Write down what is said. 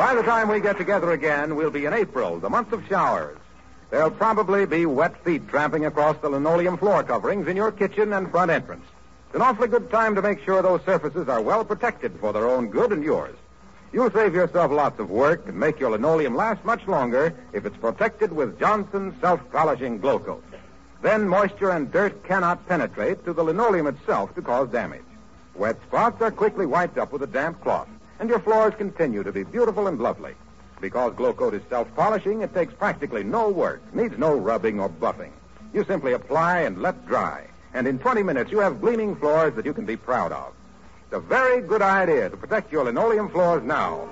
By the time we get together again, we'll be in April, the month of showers. There'll probably be wet feet tramping across the linoleum floor coverings in your kitchen and front entrance. It's an awfully good time to make sure those surfaces are well protected for their own good and yours. You'll save yourself lots of work and make your linoleum last much longer if it's protected with Johnson's self-polishing Glow Coat. Then moisture and dirt cannot penetrate to the linoleum itself to cause damage. Wet spots are quickly wiped up with a damp cloth, and your floors continue to be beautiful and lovely. Because Glow Coat is self-polishing, it takes practically no work, needs no rubbing or buffing. You simply apply and let dry, and in 20 minutes you have gleaming floors that you can be proud of. It's a very good idea to protect your linoleum floors now.